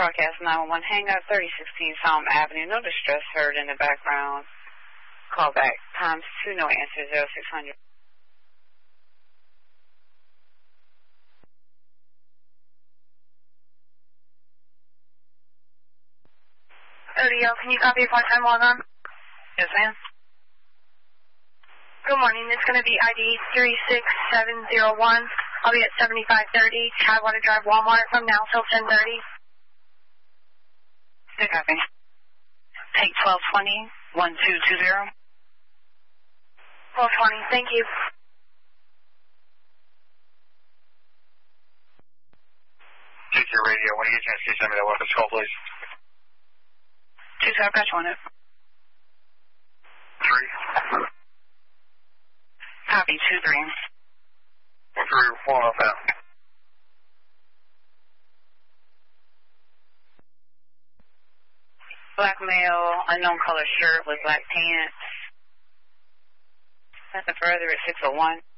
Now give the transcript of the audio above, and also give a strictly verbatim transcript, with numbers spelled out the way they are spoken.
Broadcast nine one one, hang up thirty sixteen Salm Avenue. No distress heard in the background. Call back times two, no answer, zero six hundred. thirty, can you copy a part-time log on? Yes, ma'am. Good morning. It's going to be I D three six seven zero one. I'll be at seventy-five thirty Tidewater Drive, Walmart from now till ten thirty. Good copy. Take twelve twenty, one two two zero. twelve twenty, thank you. Check your radio. When you get a chance, please send me that weapons call, please. Two, so I've got you on it. Three. Copy, two, three. One, three, one off that. Black male, unknown color shirt with black pants. Nothing further at six oh one.